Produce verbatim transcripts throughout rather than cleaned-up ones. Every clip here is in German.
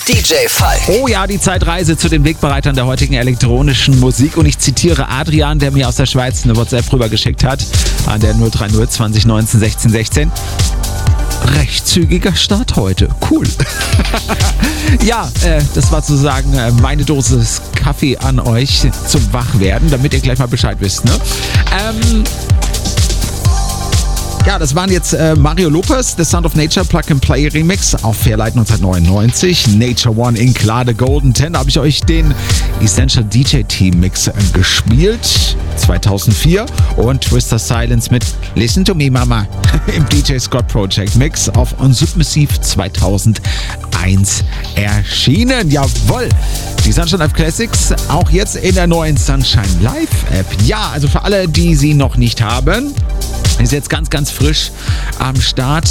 D J Falk. Oh ja, die Zeitreise zu den Wegbereitern der heutigen elektronischen Musik. Und ich zitiere Adrian, der mir aus der Schweiz eine WhatsApp rübergeschickt hat. An der null drei null zwanzig neunzehn sechzehn sechzehn. Recht zügiger Start heute. Cool. Ja, äh, das war sozusagen äh, meine Dosis Kaffee an euch zum Wachwerden, damit ihr gleich mal Bescheid wisst. Ne? Ähm... Ja, das waren jetzt äh, Mario Lopez, The Sound of Nature Plug and Play Remix auf Fairlight neunzehnhundertneunundneunzig. Nature One in Clade Golden Ten. Da habe ich euch den Essential D J Team Mix äh, gespielt. zweitausendvier. Und Twister Silence mit Listen to Me Mama im D J Scott Project Mix auf On Submissive zweitausendeins erschienen. Jawohl! Die Sunshine Live Classics auch jetzt in der neuen Sunshine Live App. Ja, also für alle, die sie noch nicht haben, ist jetzt ganz, ganz frisch am Start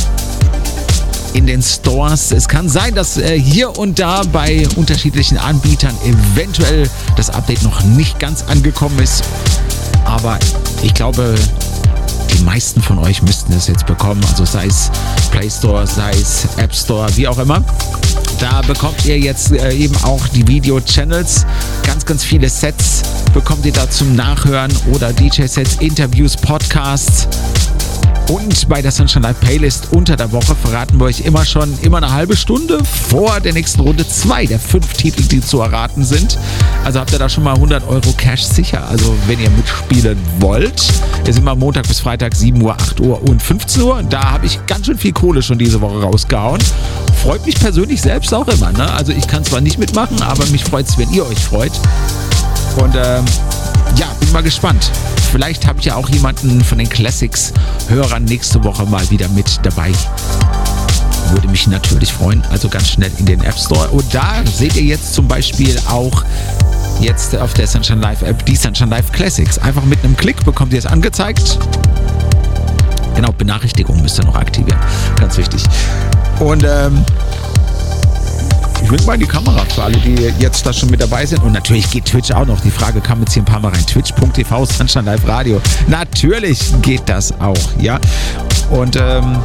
in den Stores. Es kann sein, dass äh, hier und da bei unterschiedlichen Anbietern eventuell das Update noch nicht ganz angekommen ist. Aber ich glaube, die meisten von euch müssten es jetzt bekommen. Also sei es Play Store, sei es App Store, wie auch immer. Da bekommt ihr jetzt äh, eben auch die Video-Channels. Ganz, ganz viele Sets bekommt ihr da zum Nachhören oder D J-Sets, Interviews, Podcasts. Und bei der Sunshine Live Playlist unter der Woche verraten wir euch immer schon immer eine halbe Stunde vor der nächsten Runde zwei der fünf Titel, die zu erraten sind. Also habt ihr da schon mal hundert Euro Cash sicher. Also wenn ihr mitspielen wollt, ist immer Montag bis Freitag sieben Uhr, acht Uhr und fünfzehn Uhr. Da habe ich ganz schön viel Kohle schon diese Woche rausgehauen. Freut mich persönlich selbst auch immer. Ne? Also ich kann zwar nicht mitmachen, aber mich freut es, wenn ihr euch freut. Und ähm, ja, bin mal gespannt. Vielleicht habe ich ja auch jemanden von den Classics-Hörern nächste Woche mal wieder mit dabei. Würde mich natürlich freuen. Also ganz schnell in den App Store. Und da seht ihr jetzt zum Beispiel auch jetzt auf der Sunshine Live App die Sunshine Live Classics. Einfach mit einem Klick bekommt ihr es angezeigt. Genau, Benachrichtigung müsst ihr noch aktivieren. Ganz wichtig. Und ähm, ich wink mal in die Kamera für alle, die jetzt da schon mit dabei sind. Und natürlich geht Twitch auch noch. Die Frage kam jetzt hier ein paar Mal rein. Twitch punkt t v Sunshine Live Radio. Natürlich geht das auch, ja. Und ähm,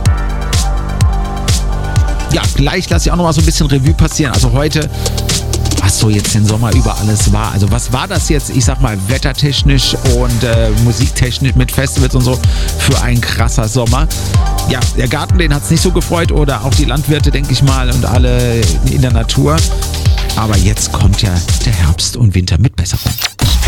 ja, gleich lasse ich auch noch mal so ein bisschen Revue passieren. Also heute, was so jetzt den Sommer über alles war. Also was war das jetzt, ich sag mal, wettertechnisch und äh, musiktechnisch mit Festivals und so für ein krasser Sommer. Ja, der Garten, den hat es nicht so gefreut oder auch die Landwirte, denke ich mal, und alle in der Natur. Aber jetzt kommt ja der Herbst und Winter mit Besserung.